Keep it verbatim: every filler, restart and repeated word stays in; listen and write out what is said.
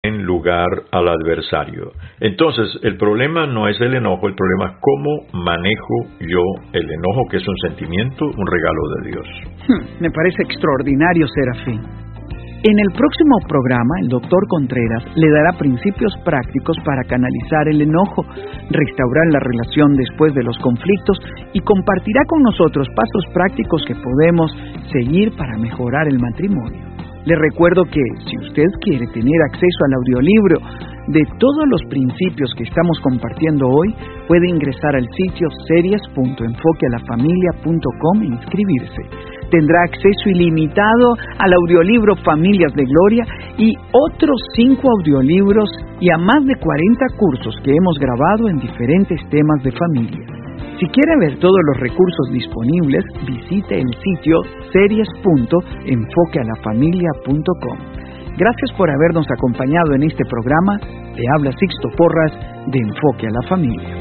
en lugar al adversario. Entonces, el problema no es el enojo, el problema es cómo manejo yo el enojo, que es un sentimiento, un regalo de Dios. Hmm, me parece extraordinario, Serafín. En el próximo programa, el doctor Contreras le dará principios prácticos para canalizar el enojo, restaurar la relación después de los conflictos y compartirá con nosotros pasos prácticos que podemos seguir para mejorar el matrimonio. Le recuerdo que, si usted quiere tener acceso al audiolibro de todos los principios que estamos compartiendo hoy, puede ingresar al sitio series punto enfoque a la familia punto com e inscribirse. Tendrá acceso ilimitado al audiolibro Familias de Gloria y otros cinco audiolibros y a más de cuarenta cursos que hemos grabado en diferentes temas de familia. Si quiere ver todos los recursos disponibles, visite el sitio series punto enfoque a la familia punto com. Gracias por habernos acompañado en este programa. Te habla Sixto Porras de Enfoque a la Familia.